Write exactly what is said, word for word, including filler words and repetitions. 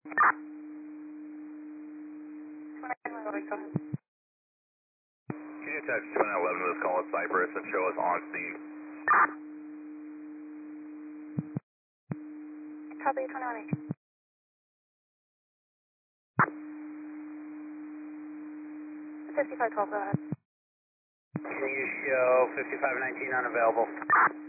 Can you attach two nine eleven to this call at Cypress and show us on scene? Copy twenty-one eight. fifty-five twelve, go ahead. Can you show fifty-five nineteen unavailable?